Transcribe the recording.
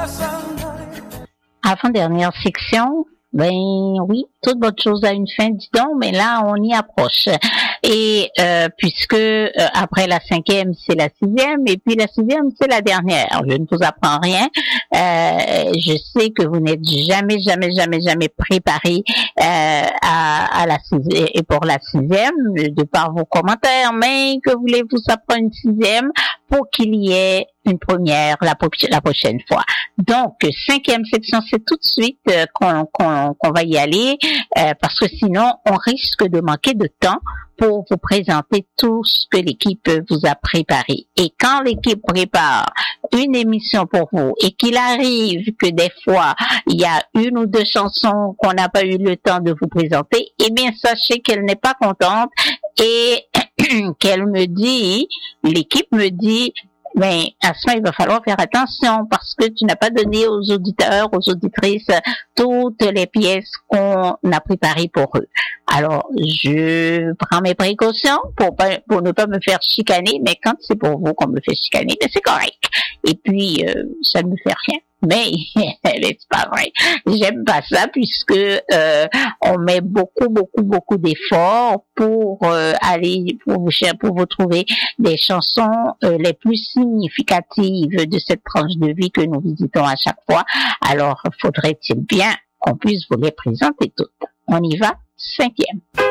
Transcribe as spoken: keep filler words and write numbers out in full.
Avant-dernière section. Ben oui, toute bonne chose a une fin, dis donc, mais là on y approche. Et euh, puisque euh, après la cinquième c'est la sixième, et puis la sixième c'est la dernière. Je ne vous apprends rien. Euh, je sais que vous n'êtes jamais, jamais, jamais, jamais préparé euh, à, à la sixième et pour la sixième, de par vos commentaires, mais que voulez-vous apprendre une sixième pour qu'il y ait une première la, la prochaine fois. Donc, cinquième section, c'est tout de suite euh, qu'on, qu'on, qu'on va y aller, euh, parce que sinon, on risque de manquer de temps pour vous présenter tout ce que l'équipe vous a préparé. Et quand l'équipe prépare une émission pour vous et qu'il arrive que des fois, il y a une ou deux chansons qu'on n'a pas eu le temps de vous présenter, eh bien, sachez qu'elle n'est pas contente et qu'elle me dit, l'équipe me dit, mais à ce moment, il va falloir faire attention parce que tu n'as pas donné aux auditeurs, aux auditrices, toutes les pièces qu'on a préparées pour eux. Alors, je prends mes précautions pour pas, pour ne pas me faire chicaner, mais quand c'est pour vous qu'on me fait chicaner, ben c'est correct. Et puis, euh, ça ne me fait rien. Mais c'est pas vrai. J'aime pas ça puisque euh, on met beaucoup, beaucoup, beaucoup d'efforts pour euh, aller pour vous pour vous trouver des chansons euh, les plus significatives de cette tranche de vie que nous visitons à chaque fois. Alors, faudrait-il bien qu'on puisse vous les présenter toutes. On y va, cinquième.